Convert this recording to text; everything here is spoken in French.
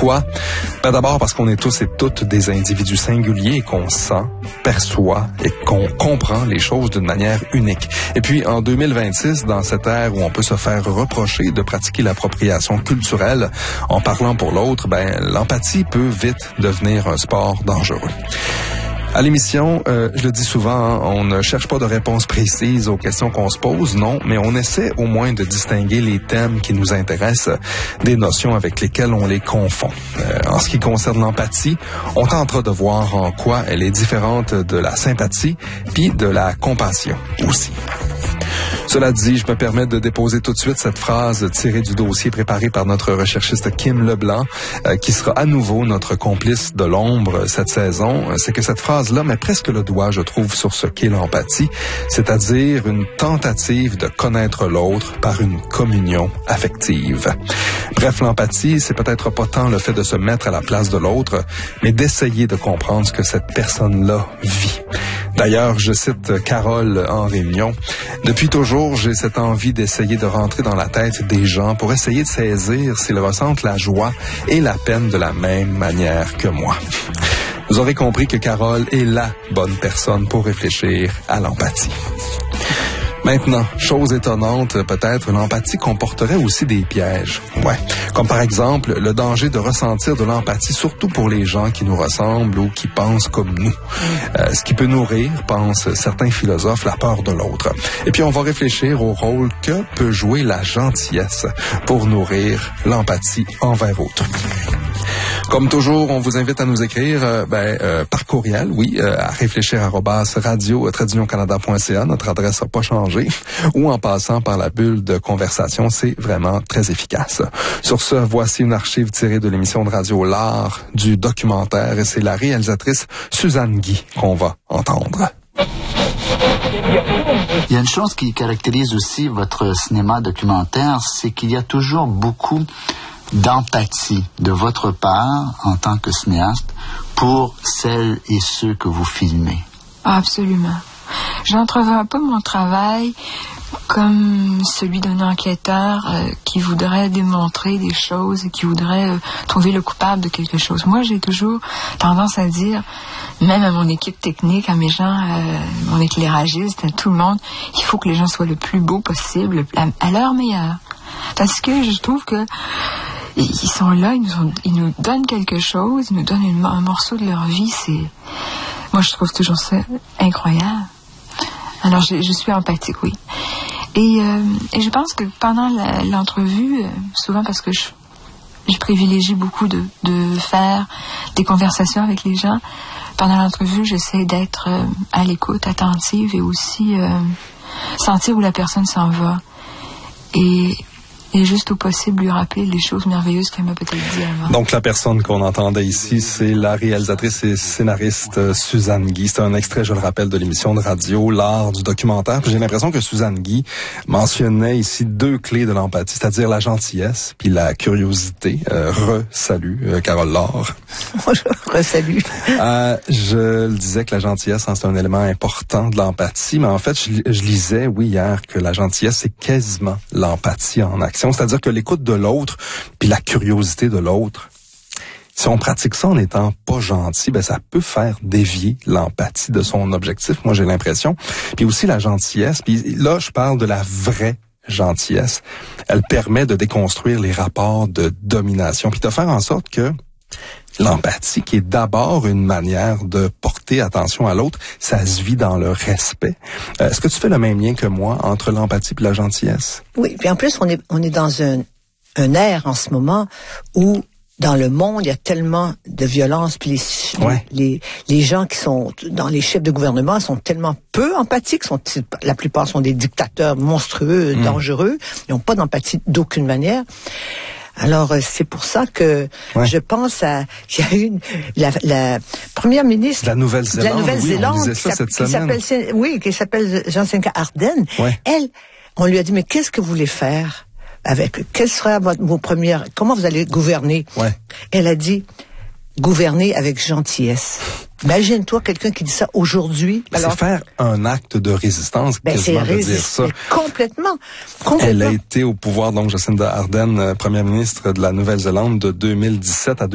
Pourquoi? Ben d'abord parce qu'on est tous et toutes des individus singuliers et qu'on sent, perçoit et qu'on comprend les choses d'une manière unique. Et puis en 2026, dans cette ère où on peut se faire reprocher de pratiquer l'appropriation culturelle en parlant pour l'autre, ben l'empathie peut vite devenir un sport dangereux. À l'émission, je le dis souvent, on ne cherche pas de réponse précise aux questions qu'on se pose, non, mais on essaie au moins de distinguer les thèmes qui nous intéressent des notions avec lesquelles on les confond. En ce qui concerne l'empathie, on tentera de voir en quoi elle est différente de la sympathie puis de la compassion aussi. Cela dit, je me permets de déposer tout de suite cette phrase tirée du dossier préparé par notre recherchiste Kim Leblanc, qui sera à nouveau notre complice de l'ombre cette saison. C'est que cette phrase-là met presque le doigt, je trouve, sur ce qu'est l'empathie, c'est-à-dire une tentative de connaître l'autre par une communion affective. Bref, l'empathie, c'est peut-être pas tant le fait de se mettre à la place de l'autre, mais d'essayer de comprendre ce que cette personne-là vit. D'ailleurs, je cite Carole en réunion. Depuis toujours, j'ai cette envie d'essayer de rentrer dans la tête des gens pour essayer de saisir s'ils ressentent la joie et la peine de la même manière que moi. Vous aurez compris que Carole est la bonne personne pour réfléchir à l'empathie. Maintenant, chose étonnante, peut-être, l'empathie comporterait aussi des pièges. Ouais. Comme par exemple, le danger de ressentir de l'empathie, surtout pour les gens qui nous ressemblent ou qui pensent comme nous. Ce qui peut nourrir, pensent certains philosophes, la peur de l'autre. Et puis, on va réfléchir au rôle que peut jouer la gentillesse pour nourrir l'empathie envers autrui. Comme toujours, on vous invite à nous écrire par courriel, à réfléchir@radio-canada.ca. Notre adresse n'a pas changé. Ou en passant par la bulle de conversation, c'est vraiment très efficace. Sur ce, voici une archive tirée de l'émission de radio L'Art du documentaire et c'est la réalisatrice Suzanne Guy qu'on va entendre. Il y a une chose qui caractérise aussi votre cinéma documentaire, c'est qu'il y a toujours beaucoup d'empathie de votre part en tant que cinéaste pour celles et ceux que vous filmez. Absolument. J'entrevois pas mon travail comme celui d'un enquêteur qui voudrait démontrer des choses et qui voudrait trouver le coupable de quelque chose. Moi, j'ai toujours tendance à dire, même à mon équipe technique, à mes gens, mon éclairagiste, à tout le monde, il faut que les gens soient le plus beau possible, à leur meilleur. Parce que je trouve que ils sont là, ils nous donnent quelque chose, ils nous donnent un morceau de leur vie. Moi, je trouve toujours ça incroyable. Alors, je suis empathique, oui. Et je pense que pendant l'entrevue, souvent parce que je privilégie beaucoup de faire des conversations avec les gens, pendant l'entrevue, j'essaie d'être à l'écoute, attentive et aussi sentir où la personne s'en va. Et juste au possible lui rappeler les choses merveilleuses qu'elle m'a peut-être dit avant. Donc la personne qu'on entendait ici, c'est la réalisatrice et scénariste Suzanne Guy. C'est un extrait, je le rappelle, de l'émission de radio L'Art du documentaire. Puis j'ai l'impression que Suzanne Guy mentionnait ici deux clés de l'empathie, c'est-à-dire la gentillesse puis la curiosité. Salut Carole Laure. Bonjour, salut. Je le disais que la gentillesse, c'est un élément important de l'empathie, mais en fait, je lisais, hier, que la gentillesse, c'est quasiment l'empathie en action. C'est-à-dire que l'écoute de l'autre, puis la curiosité de l'autre, si on pratique ça en étant pas gentil, ça peut faire dévier l'empathie de son objectif. Moi, j'ai l'impression. Puis aussi la gentillesse. Puis là, je parle de la vraie gentillesse. Elle permet de déconstruire les rapports de domination, puis de faire en sorte que l'empathie, qui est d'abord une manière de porter attention à l'autre, ça se vit dans le respect. Est-ce que tu fais le même lien que moi entre l'empathie et la gentillesse? Oui, puis en plus, on est dans un ère en ce moment où dans le monde, il y a tellement de violence, puis les gens qui sont dans les chefs de gouvernement sont tellement peu empathiques, la plupart sont des dictateurs monstrueux, dangereux, ils n'ont pas d'empathie d'aucune manière. Alors, c'est pour ça que je pense qu'il y a eu la première ministre de la Nouvelle-Zélande, qui s'appelle Jacinda Ardern. Ouais. Elle, on lui a dit, mais qu'est-ce que vous voulez faire quelle sera vos premières, comment vous allez gouverner? Ouais. Elle a dit, gouverner avec gentillesse. Imagine-toi quelqu'un qui dit ça aujourd'hui. C'est faire un acte de résistance, quasiment de dire ça. Complètement. Elle a été au pouvoir, donc Jacinda Ardern, première ministre de la Nouvelle-Zélande de 2017 à